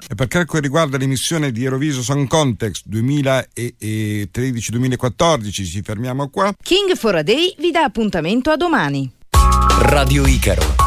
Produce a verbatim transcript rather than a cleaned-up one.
E per quel che riguarda l'emissione di Eurovision Song Contest duemilatredici duemilaquattordici ci fermiamo qua. King for a Day vi dà appuntamento a domani. Radio Icaro.